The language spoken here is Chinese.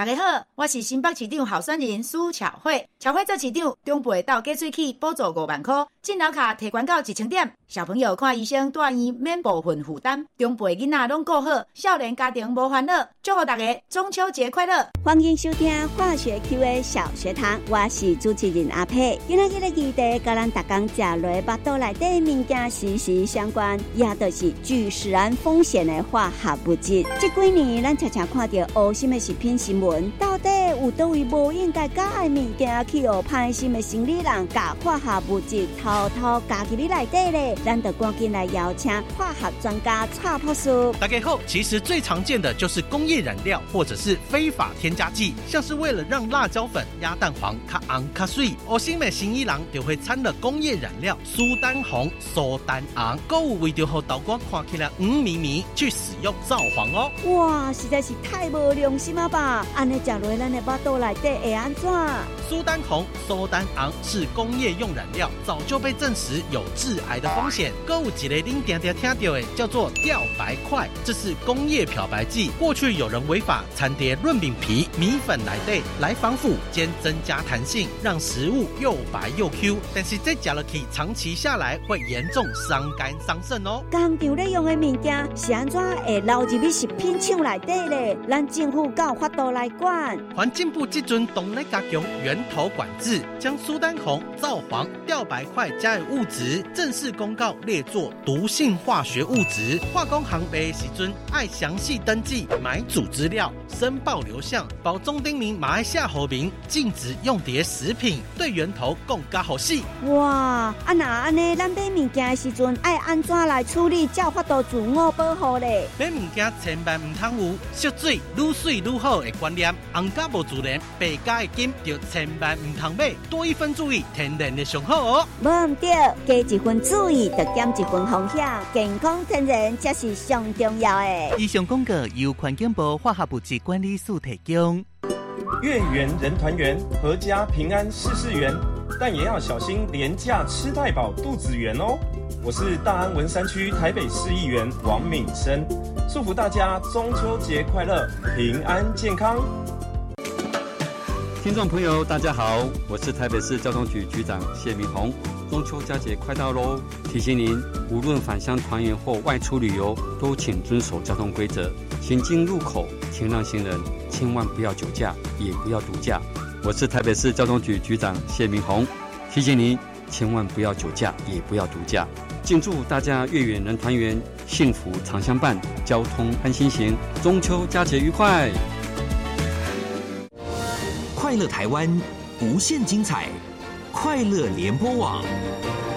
大家好，我是新北市长候选人苏巧慧。巧慧做市长，中部到加水器补助5万块，进楼卡提悬到1000点。小朋友看医生住院免部分负担，中部的囡仔拢顾好，少年家庭无烦恼。祝福大家中秋节快乐！ 欢迎收听化学 Q&A 小学堂，我是主持人阿佩。今仔日的议题，甲咱逐工食落腹肚内底物件息息相关，也就是具使然风险的化学物质。这几年，咱常常看到黑心的食品新闻，到底有倒位无应该加的物件，去互歹心的生理人加化学物质偷偷加入你内底咧？咱就赶紧来邀请化学专家蔡博士。 大家好，其实最常见的就是工业染料或者是非法添加剂，像是为了让辣椒粉、鸭蛋黄较红较水，黑心的生意人就会掺了工业染料苏丹红、苏丹红，还有为着让豆干看起来黄绵绵，去使用皂黄哦。 哇，实在是太无良心了吧！安尼食落咱的腹肚内底会安怎？ 苏丹红、苏丹红是工业用染料，早就被证实有致癌的风险。还有一个您常常听到的叫做吊白块，这是工业漂白剂。过去有人违法掺叠润饼皮、米粉内底来防腐兼增加弹性，让食物又白又 Q。但是这吃下去，长期下来会严重伤肝伤肾哦。 工厂咧用的物件是安怎会流入去食品厂内底咧？咱政府有法度来管。 环境部这阵动来加强源头管制，将苏丹红、皂黄、吊白块加的物质正式公告列作毒性化学物质。化工行卖的时阵爱详细登记买主资料、申报流向，保中丁明马来西亚和民禁止用碟食品，对源头更加好细。 哇，那安尼咱买物件的时阵爱安怎来处理，才有法度自我保护咧？ 买物件千万唔通有烧水愈水愈好的观念，红加无自然，白加的金就千万唔通买，多一分注意，天然的上好哦。 无唔对，加一分注意，就减一分风险，健康天然才是上重要的。 以上广告由环境部化学物质管理署提供。 月圆人团圆，阖家平安事事圆，但也要小心廉价吃太饱肚子圆哦。我是大安文山区台北市议员王敏生，祝福大家中秋节快乐，平安健康。 听众朋友大家好，我是台北市交通局局长谢明宏。中秋佳节快到咯，提醒您，无论返乡团圆或外出旅游，都请遵守交通规则。行经路口，请让行人，千万不要酒驾，也不要毒驾。我是台北市交通局局长谢明宏，提醒您，千万不要酒驾，也不要毒驾。敬祝大家月圆人团圆，幸福常相伴，交通安心行，中秋佳节愉快！ 快乐台湾，无限精彩，快乐联播网。